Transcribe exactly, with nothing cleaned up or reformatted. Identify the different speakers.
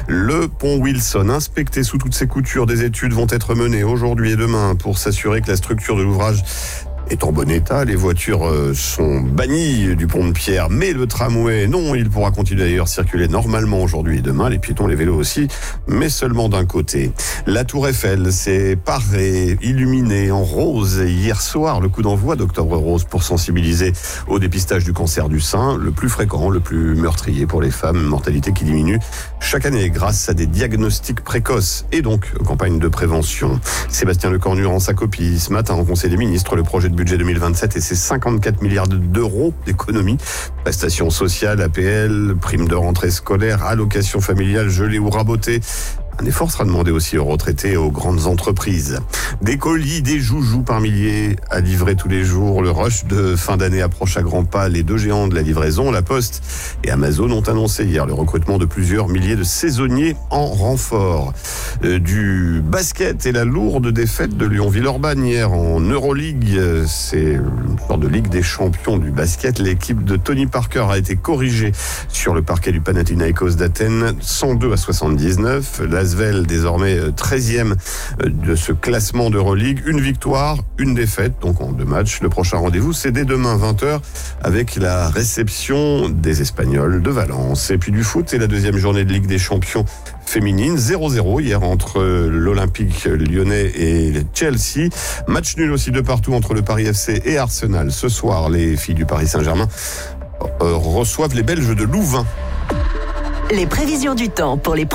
Speaker 1: Le pont Wilson, inspecté sous toutes ses coutures, des études vont être menées aujourd'hui et demain pour s'assurer que la structure de l'ouvrage est en bon état. Les voitures sont bannies du pont de Pierre, mais le tramway, non, il pourra continuer d'ailleurs circuler normalement aujourd'hui et demain. Les piétons, les vélos aussi, mais seulement d'un côté. La Tour Eiffel s'est parée, illuminée en rose hier soir, le coup d'envoi d'Octobre Rose pour sensibiliser au dépistage du cancer du sein, le plus fréquent, le plus meurtrier pour les femmes, mortalité qui diminue chaque année grâce à des diagnostics précoces et donc aux campagnes de prévention. Sébastien Lecornu rend sa copie ce matin au Conseil des ministres le projet de budget deux mille vingt-sept et ses cinquante-quatre milliards d'euros d'économies. Prestations sociales, A P L, primes de rentrée scolaire, allocations familiales gelées ou rabotées. Un effort sera demandé aussi aux retraités et aux grandes entreprises. Des colis, des joujoux par milliers à livrer tous les jours. Le rush de fin d'année approche à grands pas. Les deux géants de la livraison, La Poste et Amazon, ont annoncé hier le recrutement de plusieurs milliers de saisonniers en renfort. Euh, du basket et la lourde défaite de Lyon-Villeurbanne hier en Euroleague. C'est une sorte de Ligue des champions du basket. L'équipe de Tony Parker a été corrigée sur le parquet du Panathinaikos d'Athènes, cent deux à soixante-dix-neuf. La L'Asvel, désormais treizième de ce classement d'Euroleague. Une victoire, une défaite, donc en deux matchs. Le prochain rendez-vous, c'est dès demain, vingt heures, avec la réception des Espagnols de Valence. Et puis du foot, et la deuxième journée de Ligue des Champions féminine. zéro zéro hier entre l'Olympique lyonnais et Chelsea. Match nul aussi de partout entre le Paris F C et Arsenal. Ce soir, les filles du Paris Saint-Germain euh, reçoivent les Belges de Louvain.
Speaker 2: Les prévisions du temps pour les